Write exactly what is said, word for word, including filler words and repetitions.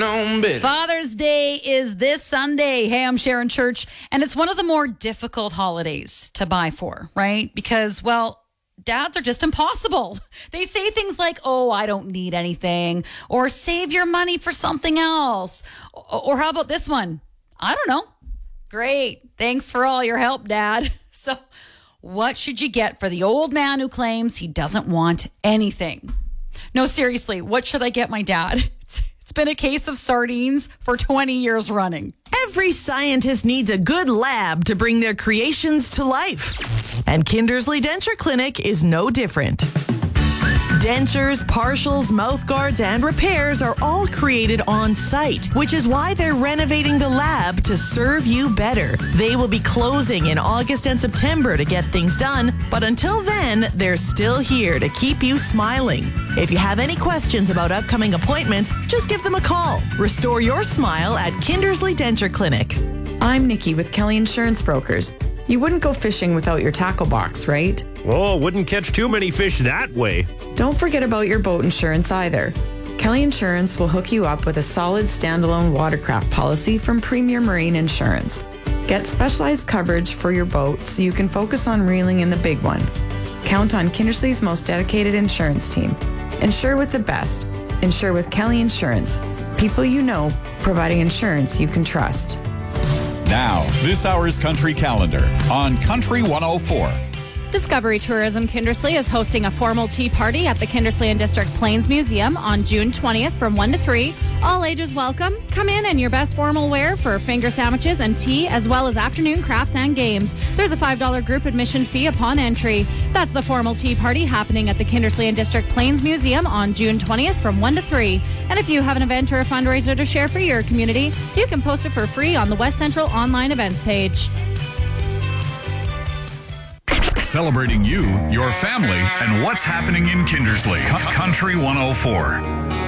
on bitter. Father's Day is this Sunday. Hey, I'm Sharon Church, and it's one of the more difficult holidays to buy for, right? Because, well, dads are just impossible. They say things like, oh, I don't need anything, or save your money for something else. Or how about this one? I don't know. Great. Thanks for all your help, Dad. So what should you get for the old man who claims he doesn't want anything? No, seriously, what should I get my dad? It's, it's been a case of sardines for twenty years running. Every scientist needs a good lab to bring their creations to life. And Kindersley Denture Clinic is no different. Dentures, partials, mouth guards, and repairs are all created on site, which is why they're renovating the lab to serve you better. They will be closing in August and September to get things done, but until then, they're still here to keep you smiling. If you have any questions about upcoming appointments, just give them a call. Restore your smile at Kindersley Denture Clinic. I'm Nikki with Kelly Insurance Brokers. You wouldn't go fishing without your tackle box, right? Oh, wouldn't catch too many fish that way. Don't forget about your boat insurance either. Kelly Insurance will hook you up with a solid standalone watercraft policy from Premier Marine Insurance. Get specialized coverage for your boat so you can focus on reeling in the big one. Count on Kindersley's most dedicated insurance team. Insure with the best. Insure with Kelly Insurance. People you know, providing insurance you can trust. Now, this hour's Country Calendar on Country one oh four. Discovery Tourism Kindersley is hosting a formal tea party at the Kindersley and District Plains Museum on June twentieth from one to three. All ages welcome. Come in in your best formal wear for finger sandwiches and tea, as well as afternoon crafts and games. There's a five dollars group admission fee upon entry. That's the formal tea party happening at the Kindersley and District Plains Museum on June twentieth from one to three. And if you have an event or a fundraiser to share for your community, you can post it for free on the West Central online events page. Celebrating you, your family, and what's happening in Kindersley. C- Country one oh four.